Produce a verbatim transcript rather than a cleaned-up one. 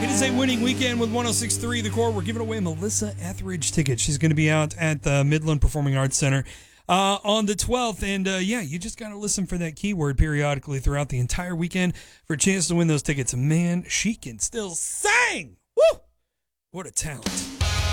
is a winning weekend with one oh six point three The Core. We're giving away Melissa Etheridge tickets. She's going to be out at the Midland Performing Arts Center uh, on the twelfth. And uh, yeah, you just got to listen for that keyword periodically throughout the entire weekend for a chance to win those tickets. Man, she can still sing. Woo! What a talent.